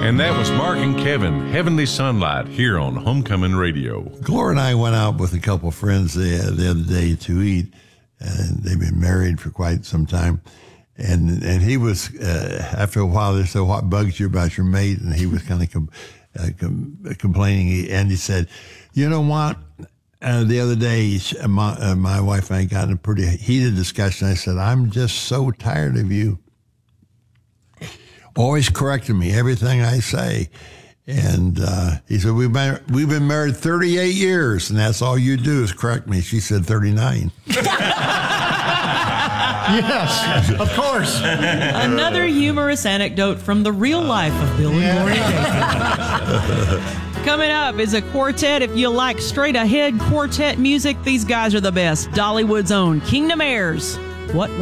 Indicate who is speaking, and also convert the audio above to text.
Speaker 1: And that was Mark and Kevin, Heavenly Sunlight, here on Homecoming Radio.
Speaker 2: Gloria and I went out with a couple of friends the other day to eat, and they've been married for quite some time. And he was, after a while, they said, "What bugs you about your mate?" And he was kind of complaining. And he said, "You know what? The other day, my wife and I got in a pretty heated discussion. I said, I'm just so tired of you always correcting me, everything I say." And he said, we've been married 38 years, and that's all you do is correct me. She said 39.
Speaker 3: Yes, of course.
Speaker 4: Another humorous anecdote from the real life of Bill and Gloria Gaither. Coming up is a quartet. If you like straight ahead quartet music, these guys are the best. Dollywood's own Kingdom Heirs. What